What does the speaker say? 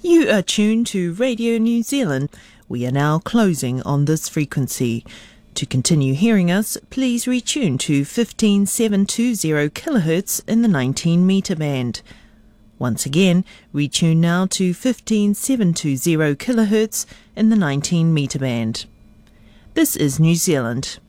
You are tuned to Radio New Zealand. We are now closing on this frequency. To continue hearing us, please retune to 15720 kHz in the 19 metre band. Once again, retune now to 15720 kHz in the 19 metre band. This is New Zealand.